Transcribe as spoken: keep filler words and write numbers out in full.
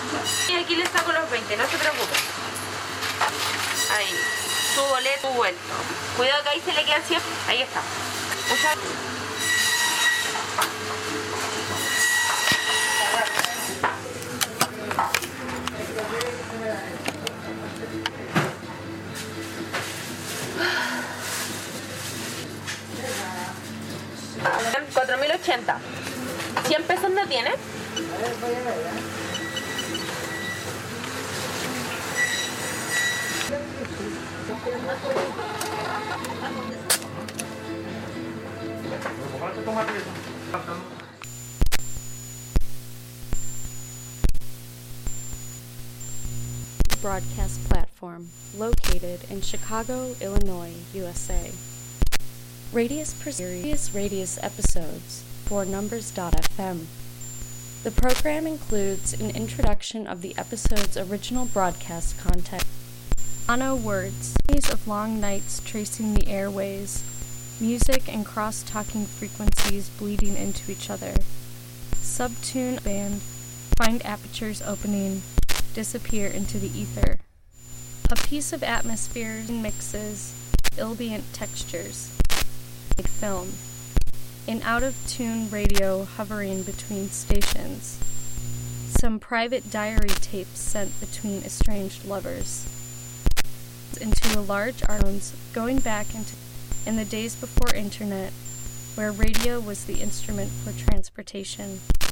Y aquí le saco los veinte, no se preocupe. Ahí, su boleto, su vuelto. Cuidado que ahí se le queda cien. Ahí está. Muchas cuatro mil ochenta. cien pesos no tiene. Broadcast platform located in Chicago, Illinois, U S A. Radius per series Radius episodes for Numbers dot f m. The program includes an introduction of the episode's original broadcast content, mono words, days of long nights tracing the airways, music and cross-talking frequencies bleeding into each other, subtune band, find apertures opening, disappear into the ether. A piece of atmosphere mixes ambient textures, like film. An out-of-tune radio hovering between stations. Some private diary tapes sent between estranged lovers. Into a large arms going back into in the days before internet, where radio was the instrument for transportation.